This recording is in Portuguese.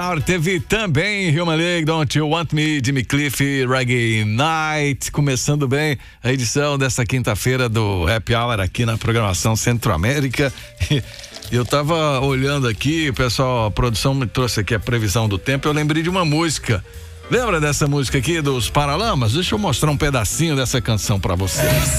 Teve também Human League, Don't You Want Me, Jimmy Cliff, Reggae Night, começando bem a edição dessa quinta-feira do Happy Hour aqui na programação Centro-América. Eu tava olhando aqui, pessoal, a produção me trouxe aqui a previsão do tempo, eu lembrei de uma música. Lembra dessa música aqui dos Paralamas? Deixa eu mostrar um pedacinho dessa canção pra vocês.